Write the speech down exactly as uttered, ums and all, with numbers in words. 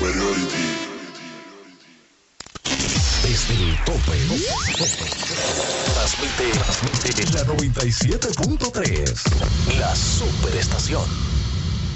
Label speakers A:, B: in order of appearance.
A: Desde el tope, tope. Transmite, transmite la noventa y siete punto tres, la superestación.